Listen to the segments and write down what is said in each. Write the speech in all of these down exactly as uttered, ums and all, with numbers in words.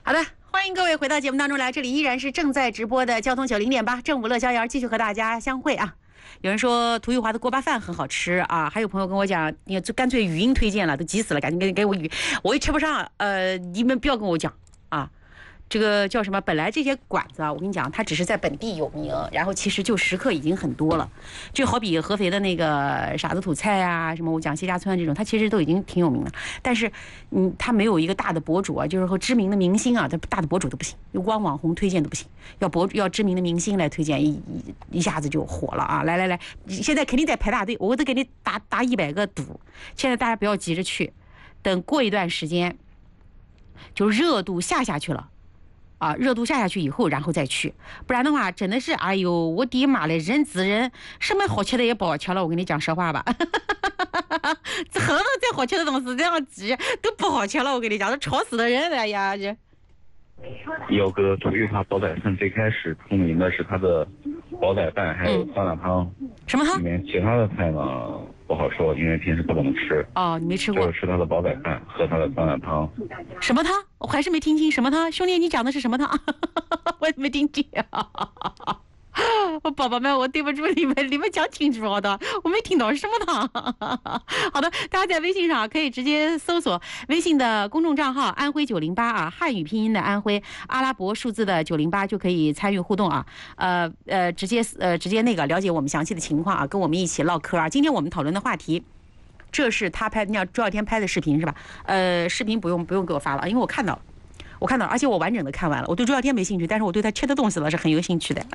好的，欢迎各位回到节目当中来，这里依然是正在直播的交通九零点八正午乐逍遥，继续和大家相会啊。有人说涂玉华的锅巴饭很好吃啊，还有朋友跟我讲，你就干脆语音推荐了，都急死了，赶紧给给我语，我也吃不上，呃，你们不要跟我讲啊。这个叫什么？本来这些馆子啊，我跟你讲，它只是在本地有名，然后其实就食客已经很多了。就好比合肥的那个傻子土菜啊，什么我讲谢家村这种，它其实都已经挺有名了。但是，嗯，它没有一个大的博主啊，就是和知名的明星啊，它大的博主都不行，就光网红推荐都不行，要博要知名的明星来推荐，一一一下子就火了啊！来来来，现在肯定在排大队，我都给你打打一百个赌。现在大家不要急着去，等过一段时间，就热度下下去了。啊，热度下下去以后，然后再去，不然的话，真的是，哎呦，我的妈嘞，人挤人，什么好吃的也不好吃了。我跟你讲实话吧，这很多再好吃的东西这样挤都不好吃了。我跟你讲，都吵死的人了呀！这有个涂玉华煲仔饭最开始出名的是它的煲仔饭，还有酸辣汤。 嗯、什么汤？ 里面其他的菜呢不好说，因为平时不怎么吃。 哦，你没吃过？ 就是吃它的煲仔饭，喝它的酸辣汤。 什么汤？我还是没听清什么汤。兄弟，你讲的是什么汤？我没听清。我宝宝们，我对不住你们，你们讲清楚好的，我没听懂什么汤。好的，大家在微信上可以直接搜索微信的公众账号安徽九零八啊，汉语拼音的安徽，阿拉伯数字的九零八就可以参与互动啊。呃呃，直接呃直接那个了解我们详细的情况啊，跟我们一起唠嗑啊。今天我们讨论的话题，这是他拍，你要周小天拍的视频是吧？呃，视频不用不用给我发了，因为我看到了。我看到了，而且我完整的看完了。我对周小天没兴趣，但是我对他吃的东西了是很有兴趣的。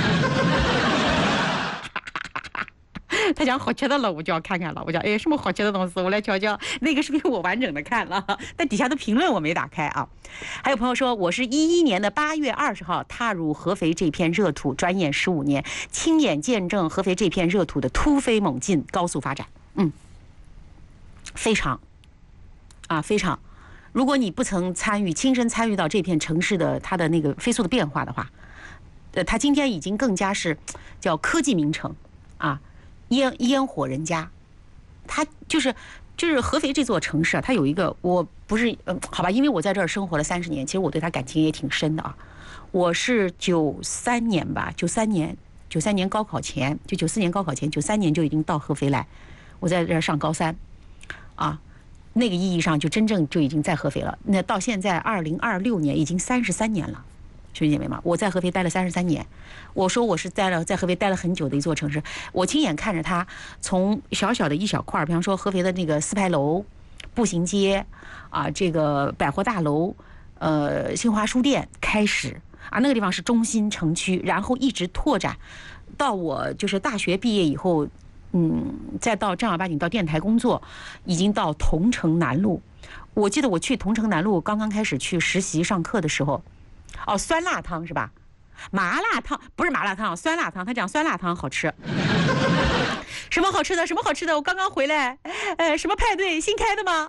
他讲好吃的了，我就要看看了。我讲哎，什么好吃的东西？我来瞧瞧。那个视频我完整的看了，但底下的评论我没打开啊。还有朋友说，我是一一年的八月二十号踏入合肥这片热土，转眼十五年，亲眼见证合肥这片热土的突飞猛进、高速发展。嗯，非常啊，非常。如果你不曾参与、亲身参与到这片城市的它的那个飞速的变化的话，呃，它今天已经更加是叫科技名城啊，烟烟火人家。它就是就是合肥这座城市啊，它有一个，我不是嗯，好吧，因为我在这儿生活了三十年，其实我对它感情也挺深的啊。我是九三年吧，九三年，九三年高考前，就九四年高考前，九三年就已经到合肥来，我在这儿上高三，啊。那个意义上就真正就已经在合肥了。那到现在二零二六年已经三十三年了，兄弟姐妹们，我在合肥待了三十三年。我说我是在了在合肥待了很久的一座城市，我亲眼看着它从小小的一小块，比方说合肥的那个四牌楼、步行街啊，这个百货大楼、呃新华书店开始啊，那个地方是中心城区，然后一直拓展到我就是大学毕业以后。嗯，再到正儿八经到电台工作，已经到桐城南路。我记得我去桐城南路刚刚开始去实习上课的时候，哦，酸辣汤是吧？麻辣烫不是麻辣烫，酸辣汤。他讲酸辣汤好吃。什么好吃的？什么好吃的？我刚刚回来，呃，什么派对新开的吗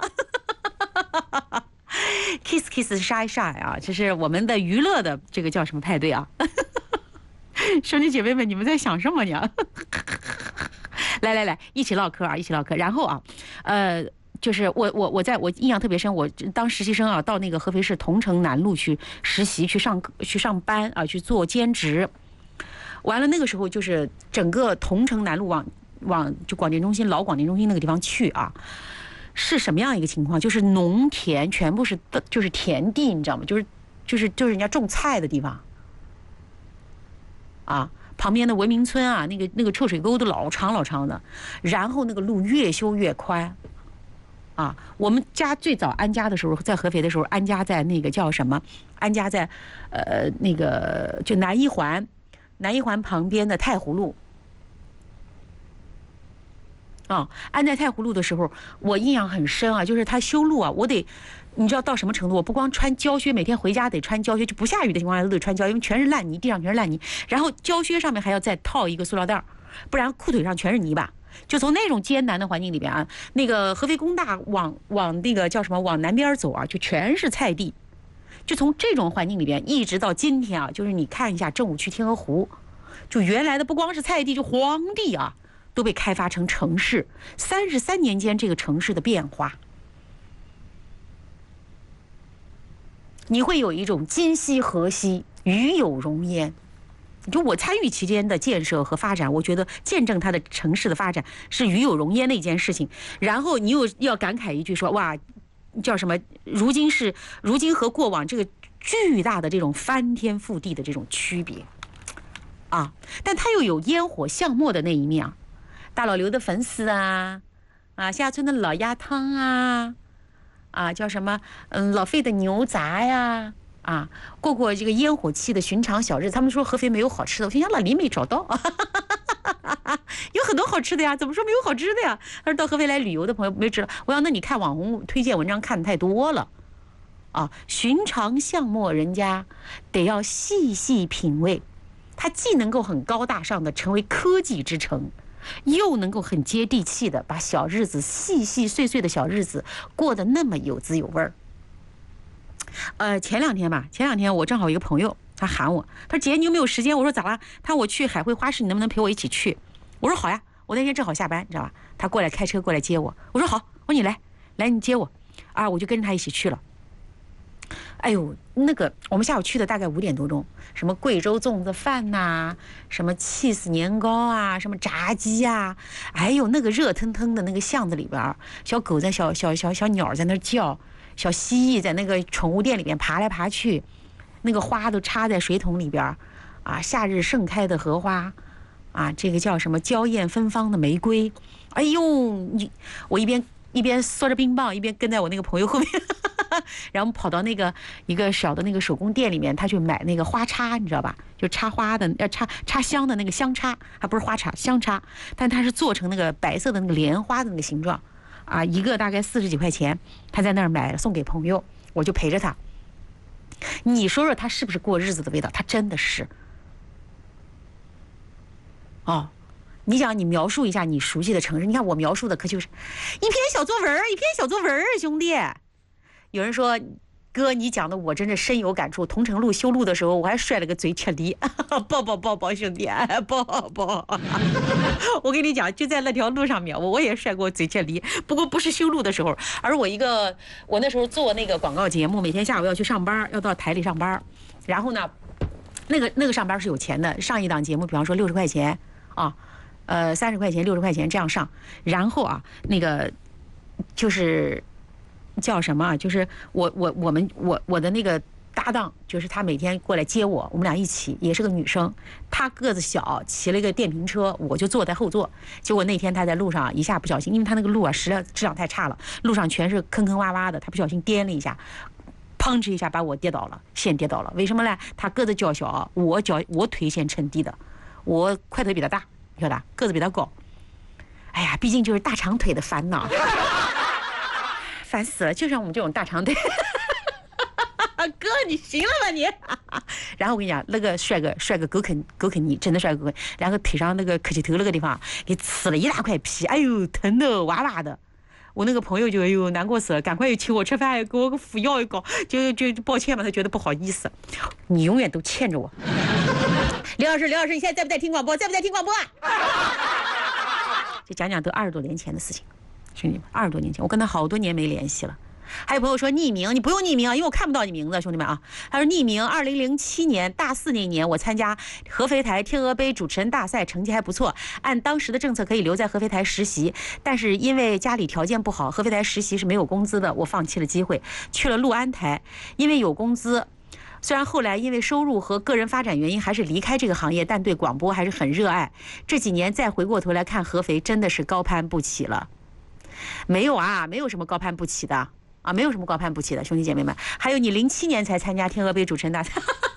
？Kiss Kiss 杀一杀呀，这是我们的娱乐的这个叫什么派对啊？兄弟姐妹们，你们在想什么呢？来来来，一起唠嗑啊，一起唠嗑。然后啊，呃，就是我我我在我印象特别深，我当实习生啊，到那个合肥市桐城南路去实习，去上去上班啊，去做兼职。完了那个时候就是整个桐城南路往往就广电中心老广电中心那个地方去啊，是什么样一个情况？就是农田全部是就是田地，你知道吗？就是就是就是人家种菜的地方啊。旁边的文明村啊，那个那个臭水沟都老长老长的，然后那个路越修越宽，啊，我们家最早安家的时候，在合肥的时候，安家在那个叫什么？安家在呃那个就南一环，南一环旁边的太湖路。啊，安在太湖路的时候，我印象很深啊，就是他修路啊，我得。你知道到什么程度？我不光穿胶靴，每天回家得穿胶靴，就不下雨的情况下都得穿胶，因为全是烂泥，地上全是烂泥。然后胶靴上面还要再套一个塑料袋，不然裤腿上全是泥巴。就从那种艰难的环境里边啊，那个合肥工大往往那个叫什么往南边走啊，就全是菜地。就从这种环境里边一直到今天啊，就是你看一下正午区天鹅湖，就原来的不光是菜地，就荒地啊，都被开发成城市。三十三年间，这个城市的变化。 你会有一种今夕何夕，与有荣焉。就我参与期间的建设和发展，我觉得见证它的城市的发展是与有荣焉的一件事情。然后你又要感慨一句说，哇，叫什么？如今是如今和过往这个巨大的这种翻天覆地的这种区别啊！但它又有烟火巷陌的那一面啊，大老刘的粉丝啊，啊，下村的老鸭汤啊，啊，叫什么？嗯，老费的牛杂呀。啊，过过这个烟火气的寻常小日子。他们说合肥没有好吃的，我心想老李没找到，有很多好吃的呀，怎么说没有好吃的呀？他说到合肥来旅游的朋友没知道，我想那你看网红推荐文章看的太多了，啊，寻常巷陌人家得要细细品味，它既能够很高大上的成为科技之城，又能够很接地气的把小日子细细碎碎的小日子过得那么有滋有味儿。呃，前两天吧，前两天我正好一个朋友，他喊我，他说姐你有没有时间？我说咋了？他说我去海汇花市，你能不能陪我一起去？我说好呀，我那天正好下班，你知道吧？他过来开车过来接我，我说好，我说你来，来你接我，啊，我就跟着他一起去了。哎呦，那个我们下午去的大概五点多钟，什么贵州粽子饭呐、啊，什么气死年糕啊，什么炸鸡啊，哎呦那个热腾腾的那个巷子里边，小狗在小小小小鸟在那叫。小蜥蜴在那个宠物店里边爬来爬去，那个花都插在水桶里边，啊，夏日盛开的荷花，啊，这个叫什么娇艳芬芳的玫瑰，哎呦，你我一边一边嗦着冰棒，一边跟在我那个朋友后面，然后跑到那个一个小的那个手工店里面，他去买那个花插，你知道吧？就插花的，要插插香的那个香插，还不是花插，香插，但它是做成那个白色的那个莲花的那个形状。啊，一个大概四十几块钱，他在那儿买了送给朋友，我就陪着他。你说说他是不是过日子的味道？他真的是。哦，你讲你描述一下你熟悉的城市，你看我描述的可就是一篇小作文，一篇小作文，兄弟。有人说哥，你讲的我真的深有感触。桐城路修路的时候，我还摔了个嘴切梨，抱抱抱抱，兄弟，抱抱。我跟你讲，就在那条路上面，我我也摔过嘴切梨，不过不是修路的时候，而我一个我那时候做那个广告节目，每天下午要去上班，要到台里上班，然后呢，那个那个上班是有钱的，上一档节目，比方说六十块钱啊，呃三十块钱、六十块钱这样上，然后啊，那个就是。叫什么？就是我我我们我我的那个搭档，就是他每天过来接我，我们俩一起，也是个女生，她个子小，骑了一个电瓶车，我就坐在后座。结果那天她在路上一下不小心，因为她那个路啊实在质量太差了，路上全是坑坑洼洼的，她不小心颠了一下，砰哧一下把我跌倒了，先跌倒了。为什么呢？她个子较小，我脚我腿先沉地的，我块头比她大，你晓得，个子比她高。哎呀，毕竟就是大长腿的烦恼。烦死了，就像我们这种大长腿，哥你行了吧你？然后我跟你讲，那个帅哥帅哥狗啃狗啃泥，真的帅哥，然后腿上那个磕起头那个地方给刺了一大块皮，哎呦疼的哇哇的。我那个朋友就哎呦难过死了，赶快又请我吃饭，给我个敷药一搞，就就抱歉嘛，他觉得不好意思。你永远都欠着我。刘老师，刘老师，你现在在不在听广播？在不在听广播？就讲讲都二十多年前的事情。兄弟们，二十多年前，我跟他好多年没联系了。还有朋友说匿名，你不用匿名啊，因为我看不到你名字，兄弟们啊。他说匿名，二零零七年大四那年，我参加合肥台天鹅杯主持人大赛，成绩还不错。按当时的政策可以留在合肥台实习，但是因为家里条件不好，合肥台实习是没有工资的，我放弃了机会，去了六安台，因为有工资。虽然后来因为收入和个人发展原因还是离开这个行业，但对广播还是很热爱。这几年再回过头来看合肥，真的是高攀不起了。没有啊，没有什么高攀不起的啊，没有什么高攀不起的，兄弟姐妹们。还有你零七年才参加天鹅杯主持人大赛，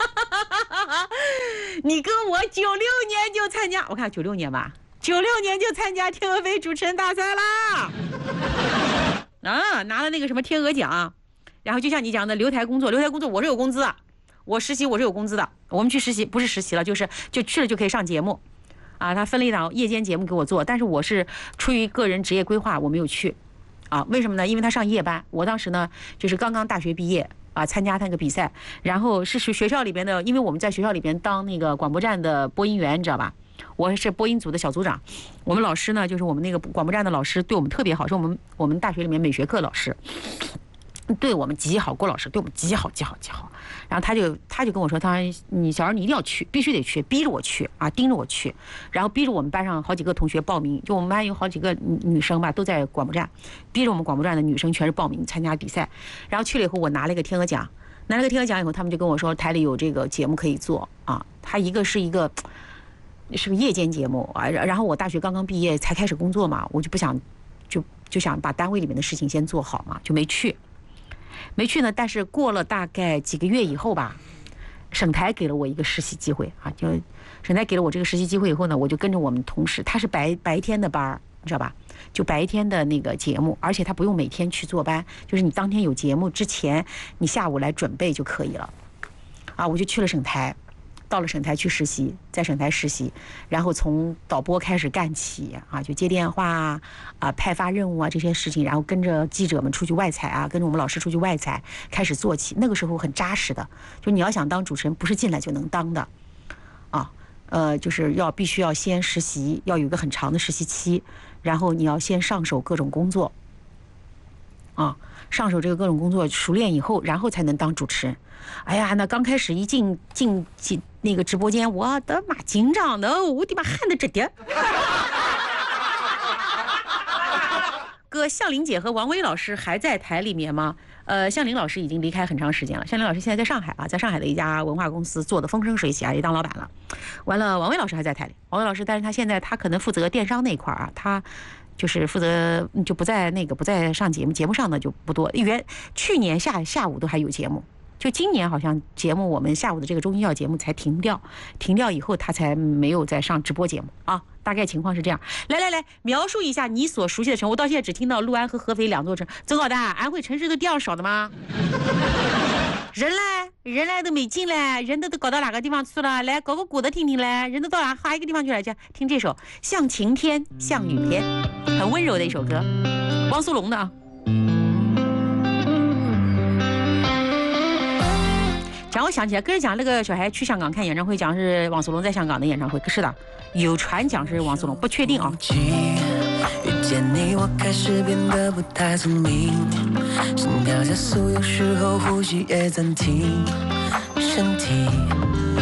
你跟我九六年就参加，我看九六年吧，九六年就参加天鹅杯主持人大赛啦，啊，拿了那个什么天鹅奖。然后就像你讲的，留台工作，留台工作我是有工资的，我实习我是有工资的，我们去实习不是实习了，就是就去了就可以上节目。啊，他分了一档夜间节目给我做，但是我是出于个人职业规划，我没有去。啊，为什么呢？因为他上夜班，我当时呢就是刚刚大学毕业啊，参加他那个比赛，然后是学学校里边的，因为我们在学校里边当那个广播站的播音员，你知道吧？我是播音组的小组长，我们老师呢就是我们那个广播站的老师，对我们特别好，是我们我们大学里面美学课老师。 对我们极好，郭老师对我们极好极好极好。然后他就他就跟我说，他说你小孩你一定要去，必须得去，逼着我去啊，盯着我去，然后逼着我们班上好几个同学报名，就我们班有好几个女生吧，都在广播站，逼着我们广播站的女生全是报名参加比赛。然后去了以后，我拿了一个天鹅奖，拿了个天鹅奖以后，他们就跟我说台里有这个节目可以做啊。他一个是一个是个夜间节目啊，然后我大学刚刚毕业才开始工作嘛，我就不想就就想把单位里面的事情先做好嘛，就没去。没去呢，但是过了大概几个月以后吧，省台给了我一个实习机会啊，就省台给了我这个实习机会以后呢，我就跟着我们同事，他是白白天的班，你知道吧？就白天的那个节目，而且他不用每天去坐班，就是你当天有节目之前，你下午来准备就可以了。啊，我就去了省台。到了省台去实习，在省台实习，然后从导播开始干起啊，就接电话啊、啊派发任务啊这些事情，然后跟着记者们出去外采啊，跟着我们老师出去外采，开始做起。那个时候很扎实的，就你要想当主持人，不是进来就能当的，啊，呃，就是要必须要先实习，要有一个很长的实习期，然后你要先上手各种工作，啊，上手这个各种工作熟练以后，然后才能当主持人。哎呀，那刚开始一进进进那个直播间，我的妈，紧张的，我的妈，汗的直滴。哥，向玲姐和王威老师还在台里面吗？呃，向玲老师已经离开很长时间了。向玲老师现在在上海啊，在上海的一家文化公司做的风生水起啊，也当老板了。完了，王威老师还在台里。王威老师，但是他现在他可能负责电商那一块啊，他就是负责就不在那个不在上节目，节目上的就不多。原去年下下午都还有节目。就今年好像节目我们下午的这个中医药节目才停掉，停掉以后他才没有再上直播节目啊，大概情况是这样。来来来，描述一下你所熟悉的城，我到现在只听到六安和合肥两座城。曾老大，安徽城市都这样少的吗？人嘞，人嘞都没进来，人都都搞到哪个地方去了？来搞个鼓的听听嘞，人都到哪哪一个地方去了？就听这首《像晴天像雨天》，很温柔的一首歌，汪苏泷的啊。然后想起来，跟人讲那个小孩去香港看演唱会，讲是汪苏泷在香港的演唱会，是的，有传讲是汪苏泷，不确定啊。 遇见你，我开始变得不太聪明，心跳加速，有时候呼吸也暂停，身体